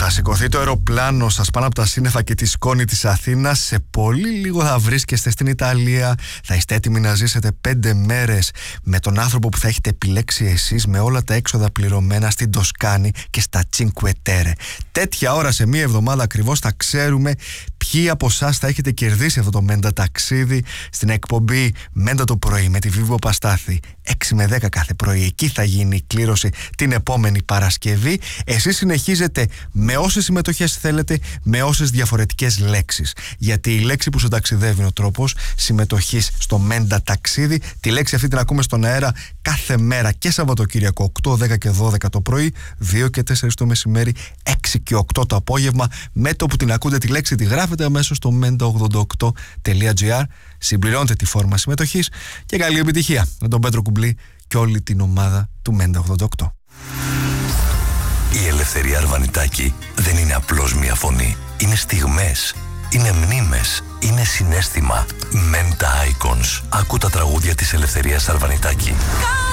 Θα σηκωθεί το αεροπλάνο σας πάνω από τα σύννεφα και τη σκόνη της Αθήνας. Σε πολύ λίγο θα βρίσκεστε στην Ιταλία. Θα είστε έτοιμοι να ζήσετε 5 μέρες με τον άνθρωπο που θα έχετε επιλέξει εσείς, με όλα τα έξοδα πληρωμένα στην Τοσκάνη και στα Cinque Terre. Τέτοια ώρα σε μία εβδομάδα ακριβώς θα ξέρουμε ποιοι από εσάς θα έχετε κερδίσει αυτό το Μέντα ταξίδι στην εκπομπή Μέντα το πρωί με τη Βίβο Παστάθη. 6 με 10 κάθε πρωί. Εκεί θα γίνει η κλήρωση την επόμενη Παρασκευή. Εσείς συνεχίζετε με όσες συμμετοχές θέλετε, με όσες διαφορετικές λέξεις. Γιατί η λέξη που σου ταξιδεύει είναι ο τρόπος συμμετοχής στο Μέντα ταξίδι. Τη λέξη αυτή την ακούμε στον αέρα κάθε μέρα και Σαββατοκύριακο 8, 10 και 12 το πρωί, 2 και 4 το μεσημέρι, 6 και 8 το απόγευμα. Με το που την ακούτε τη λέξη τη γράφετε αμέσως στο menda88.gr. Συμπληρώνετε τη φόρμα συμμετοχής και καλή επιτυχία με τον Πέτρο Κουμπλή και όλη την ομάδα του Μέντα 88. Η Ελευθερία Αρβανιτάκη δεν είναι απλώς μια φωνή. Είναι στιγμές, είναι μνήμες, είναι συναίσθημα. Μέντα Icons. Ακού τα τραγούδια της Ελευθερίας Αρβανιτάκη.